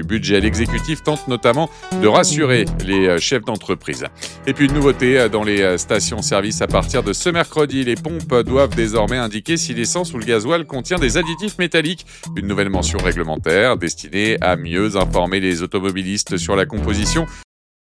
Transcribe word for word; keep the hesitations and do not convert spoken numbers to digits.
du budget. L'exécutif tente notamment de rassurer les chefs d'entreprise. Et puis une nouveauté dans les stations-service à partir de ce mercredi. Les pompes doivent désormais indiquer si l'essence ou le gasoil contient des additifs métalliques. Une nouvelle mention réglementaire destinée à mieux informer les automobilistes sur la composition